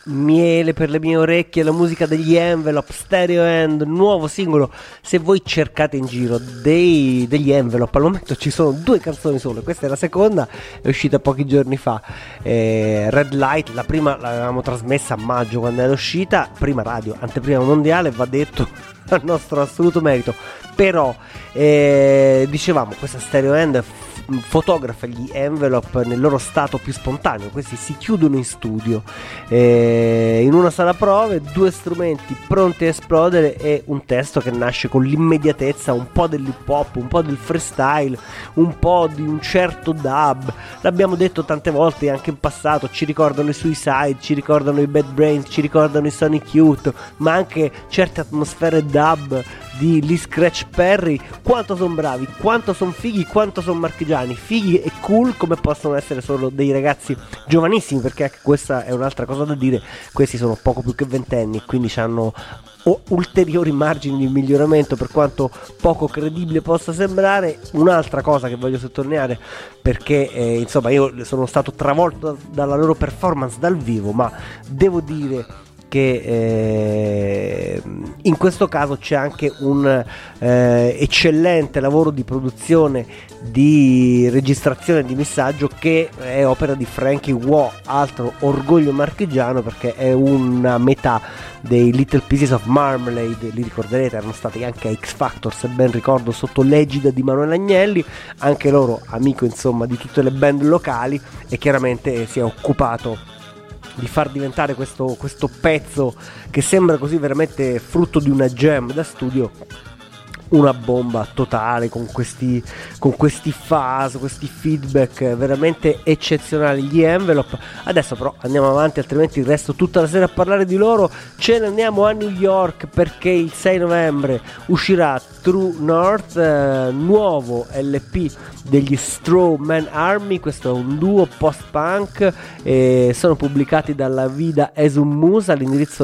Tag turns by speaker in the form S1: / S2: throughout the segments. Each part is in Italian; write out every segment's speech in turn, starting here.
S1: miele per le mie orecchie, la musica degli Envelope, Stereo End, nuovo singolo. Se voi cercate in giro degli Envelope, al momento ci sono 2 canzoni solo, questa è la seconda, è uscita pochi giorni fa. Red Light, la prima l'avevamo trasmessa a maggio quando era uscita, prima radio, anteprima mondiale, va detto al nostro assoluto merito. Però dicevamo, questa Stereo End fotografa gli Envelope nel loro stato più spontaneo. Questi si chiudono in studio, in una sala prove, 2 strumenti pronti a esplodere e un testo che nasce con l'immediatezza, un po' dell'hip hop, un po' del freestyle, un po' di un certo dub. L'abbiamo detto tante volte anche in passato, ci ricordano i Suicide, ci ricordano i Bad Brains, ci ricordano i Sonic Youth, ma anche certe atmosfere dub di Lee Scratch Perry. Quanto sono bravi, quanto sono fighi, quanto sono marchigiani, fighi e cool come possono essere solo dei ragazzi giovanissimi, perché anche questa è un'altra cosa da dire, questi sono poco più che ventenni, quindi hanno ulteriori margini di miglioramento, per quanto poco credibile possa sembrare. Un'altra cosa che voglio sottolineare, perché insomma io sono stato travolto dalla loro performance dal vivo, ma devo dire che in questo caso c'è anche un eccellente lavoro di produzione, di registrazione, di missaggio, che è opera di Frankie Wah, altro orgoglio marchigiano, perché è una metà dei Little Pieces of Marmalade. Li ricorderete, erano stati anche a X Factor, se ben ricordo, sotto l'egida di Manuel Agnelli, anche loro amico insomma di tutte le band locali, e chiaramente si è occupato di far diventare questo pezzo, che sembra così veramente frutto di una jam da studio, una bomba totale, con questi fuzz, questi feedback veramente eccezionali, gli Envelope. Adesso però andiamo avanti, altrimenti resto tutta la sera a parlare di loro. Ce ne andiamo a New York, perché il 6 novembre uscirà True North, nuovo LP degli Straw Man Army. Questo è un duo post-punk, sono pubblicati dalla Vida Esummus all'indirizzo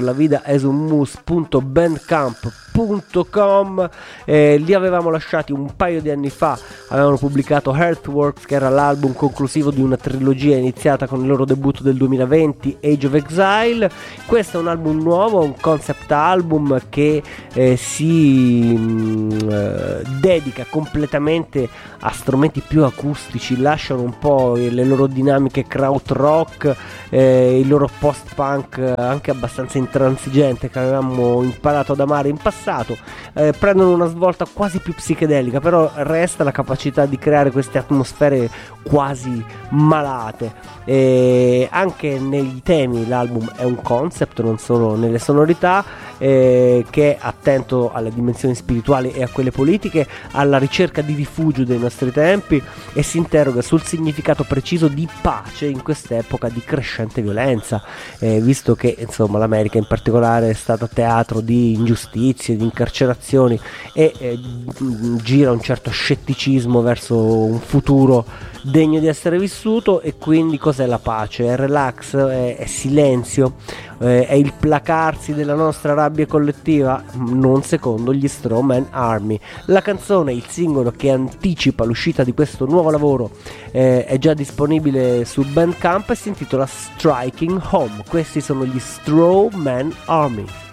S1: lavidaesummus.bandcamp.com. Li avevamo lasciati un paio di anni fa, avevano pubblicato Earthworks, che era l'album conclusivo di una trilogia iniziata con il loro debutto del 2020, Age of Exile. Questo è un album nuovo, un concept album che si dedica completamente a strumenti più acustici, lasciano un po' le loro dinamiche krautrock, il loro post-punk anche abbastanza intransigente che avevamo imparato ad amare in passato, prendono una svolta quasi più psichedelica, però resta la capacità di creare queste atmosfere quasi malate. Anche nei temi l'album è un concept, non solo nelle sonorità, che è attento alle dimensioni spirituali e a quelle politiche, alla ricerca di rifugio dei nostri tempi, e si interroga sul significato preciso di pace in quest'epoca di crescente violenza, visto che insomma l'America in particolare è stata teatro di ingiustizie, di incarcerazioni, e gira un certo scetticismo verso un futuro degno di essere vissuto. E quindi cos'è la pace? È relax, è silenzio, è il placarsi della nostra rabbia collettiva? Non secondo gli Straw Man Army. La canzone, il singolo che anticipa l'uscita di questo nuovo lavoro, è già disponibile su Bandcamp e si intitola Striking Home. Questi sono gli Straw Man Army.